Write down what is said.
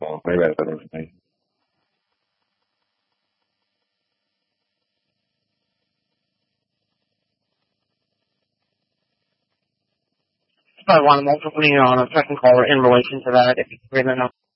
So maybe that's that information. I want to multiple on a second caller in relation to that if you bring it up.